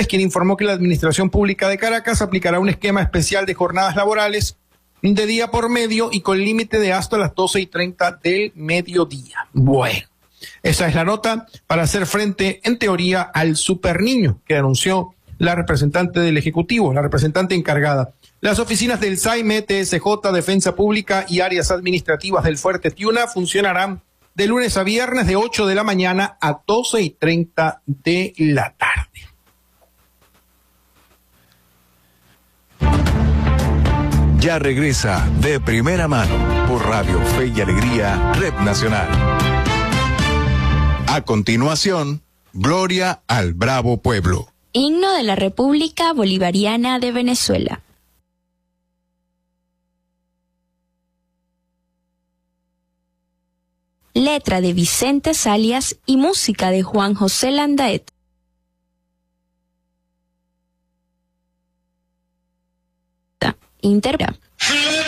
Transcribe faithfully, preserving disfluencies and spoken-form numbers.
quien informó que la Administración Pública de Caracas aplicará un esquema especial de jornadas laborales de día por medio y con límite de hasta las doce y treinta del mediodía. Bueno, esa es la nota para hacer frente, en teoría, al superniño que anunció la representante del Ejecutivo, la representante encargada. Las oficinas del S A I M E, T S J, Defensa Pública y áreas administrativas del Fuerte Tiuna funcionarán de lunes a viernes de ocho de la mañana a doce y treinta de la tarde. Ya regresa De Primera Mano por Radio Fe y Alegría, Red Nacional. A continuación, Gloria al Bravo Pueblo. Himno de la República Bolivariana de Venezuela. Letra de Vicente Salias y música de Juan José Landaet. Interpreta.